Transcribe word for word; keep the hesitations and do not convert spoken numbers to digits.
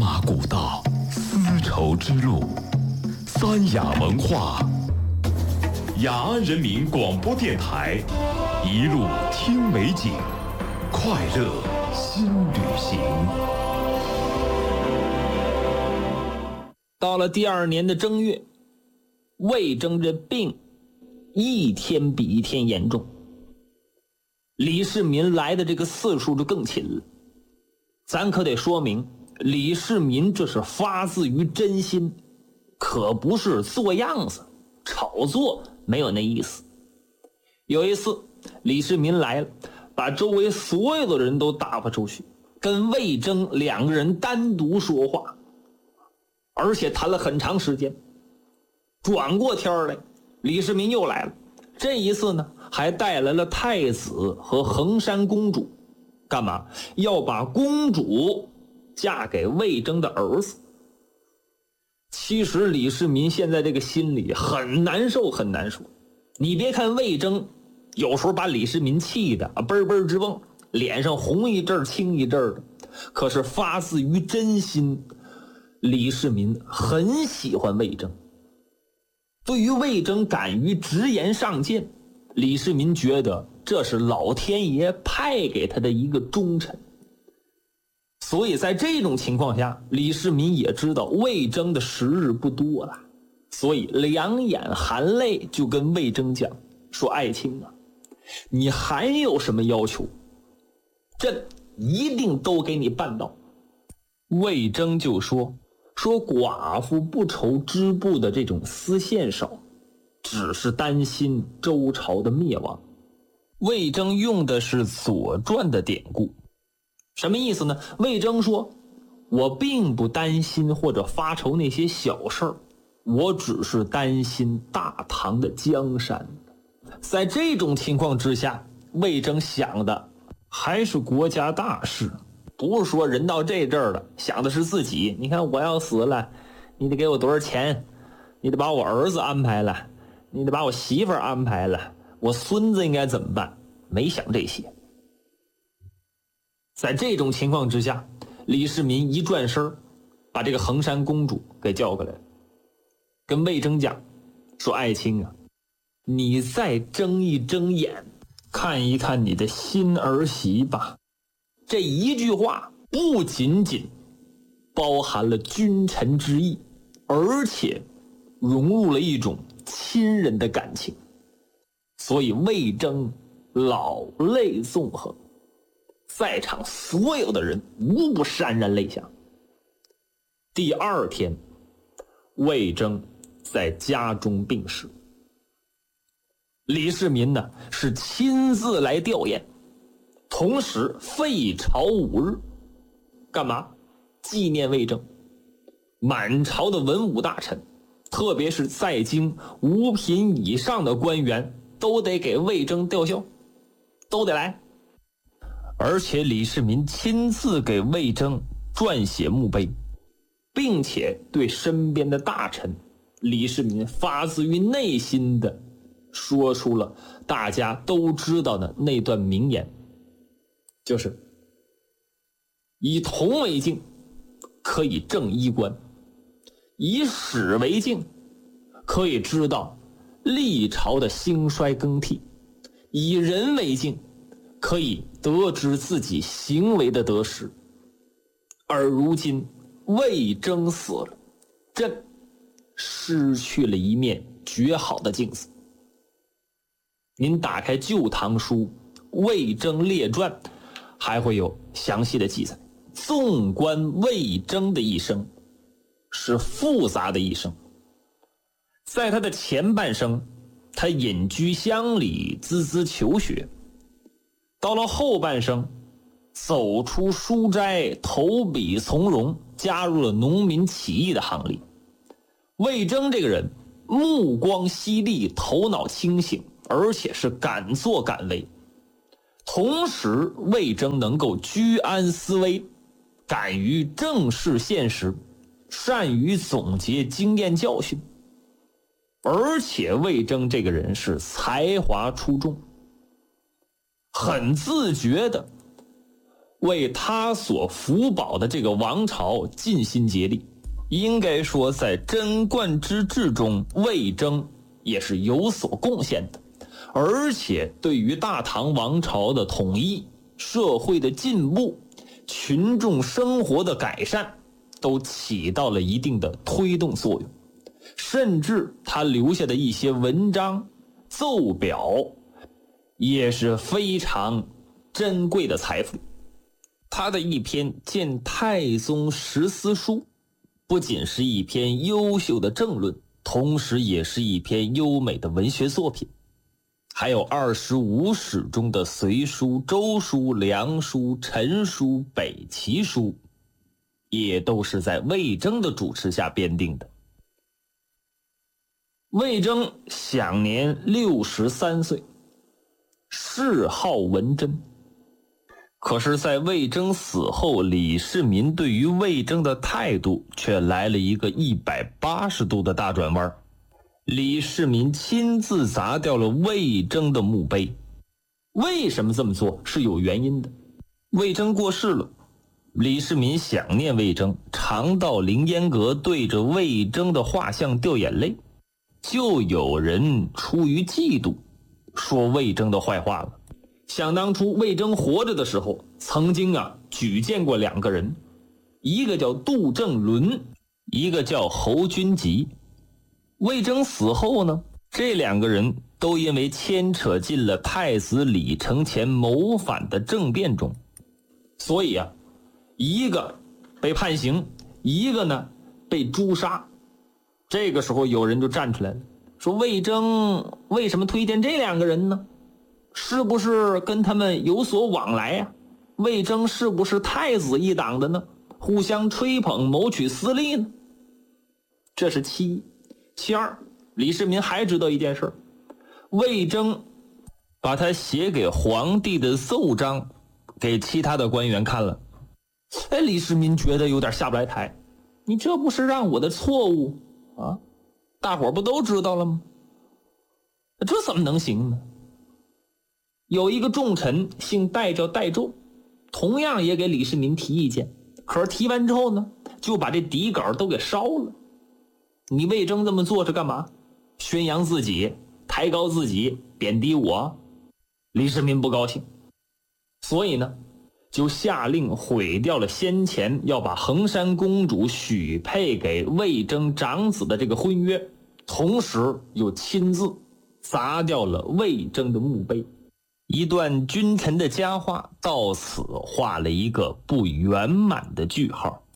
马古道，丝绸之路，三雅文化，雅安人民广播电台，一路听美景，快乐新旅行。 到了第二年的正月，魏征这病一天比一天严重，李世民来的这个次数就更勤了。咱可得说明，李世民这是发自于真心，可不是做样子炒作，没有那意思。有一次李世民来了，把周围所有的人都打发出去，跟魏征两个人单独说话，而且谈了很长时间。转过天来，李世民又来了，这一次呢还带来了太子和衡山公主，干嘛？要把公主嫁给魏征的儿子。其实李世民现在这个心里很难受很难受。你别看魏征有时候把李世民气的啊嘣嘣直蹦，脸上红一阵青一阵的，可是发自于真心，李世民很喜欢魏征。对于魏征敢于直言上谏，李世民觉得这是老天爷派给他的一个忠臣。所以在这种情况下，李世民也知道魏征的时日不多了，所以两眼含泪就跟魏征讲说，爱卿啊，你还有什么要求，朕一定都给你办到。魏征就说说寡妇不愁织布的这种丝线少，只是担心周朝的灭亡。魏征用的是左传的典故，什么意思呢？魏征说，我并不担心或者发愁那些小事儿，我只是担心大唐的江山。在这种情况之下，魏征想的还是国家大事，不是说人到这阵儿了想的是自己。你看我要死了，你得给我多少钱，你得把我儿子安排了，你得把我媳妇儿安排了，我孙子应该怎么办？没想这些。在这种情况之下，李世民一转身把这个衡山公主给叫过来，跟魏征讲说，爱卿啊，你再睁一睁眼，看一看你的新儿媳吧。这一句话不仅仅包含了君臣之义，而且融入了一种亲人的感情。所以魏征老泪纵横，在场所有的人无不潸然泪下。第二天，魏征在家中病逝。李世民呢是亲自来吊唁，同时废朝五日，干嘛？纪念魏征。满朝的文武大臣，特别是在京五品以上的官员，都得给魏征吊孝，都得来。而且李世民亲自给魏征撰写墓碑，并且对身边的大臣，李世民发自于内心的说出了大家都知道的那段名言，就是以铜为镜，可以正衣冠；以史为镜，可以知道历朝的兴衰更替；以人为镜，可以得知自己行为的得失。而如今魏征死了，朕失去了一面绝好的镜子。您打开《旧唐书》《魏征列传》，还会有详细的记载。纵观魏征的一生，是复杂的一生。在他的前半生，他隐居乡里，孜孜求学；到了后半生，走出书斋，投笔从戎，加入了农民起义的行列。魏征这个人目光犀利，头脑清醒，而且是敢作敢为。同时魏征能够居安思危，敢于正视现实，善于总结经验教训。而且魏征这个人是才华出众，很自觉的为他所辅保的这个王朝尽心竭力。应该说在贞观之治中，魏征也是有所贡献的，而且对于大唐王朝的统一、社会的进步、群众生活的改善都起到了一定的推动作用。甚至他留下的一些文章奏表也是非常珍贵的财富。他的一篇《见太宗十思书》不仅是一篇优秀的政论，同时也是一篇优美的文学作品。还有二十五史中的隋书、周书、梁书、陈书、北齐书，也都是在魏征的主持下编定的。魏征享年六十三岁，谥号文贞。可是在魏征死后，李世民对于魏征的态度却来了一个一百八十度的大转弯。李世民亲自砸掉了魏征的墓碑。为什么这么做？是有原因的。魏征过世了，李世民想念魏征，常到凌烟阁对着魏征的画像掉眼泪。就有人出于嫉妒说魏征的坏话了。想当初魏征活着的时候，曾经啊举荐过两个人，一个叫杜正伦，一个叫侯君集。魏征死后呢，这两个人都因为牵扯进了太子李承乾谋反的政变中，所以啊，一个被判刑，一个呢被诛杀。这个时候有人就站出来了，说魏征为什么推荐这两个人呢？是不是跟他们有所往来呀、啊？魏征是不是太子一党的呢？互相吹捧，谋取私利呢？这是其一。其二，李世民还知道一件事，魏征把他写给皇帝的奏章给其他的官员看了。哎，李世民觉得有点下不来台，你这不是让我的错误啊，大伙不都知道了吗？这怎么能行呢？有一个重臣姓戴，叫戴胄，同样也给李世民提意见，可是提完之后呢，就把这底稿都给烧了。你魏征这么做是干嘛？宣扬自己，抬高自己，贬低我。李世民不高兴，所以呢就下令毁掉了先前要把衡山公主许配给魏征长子的这个婚约，同时又亲自砸掉了魏征的墓碑。一段君臣的佳话到此画了一个不圆满的句号。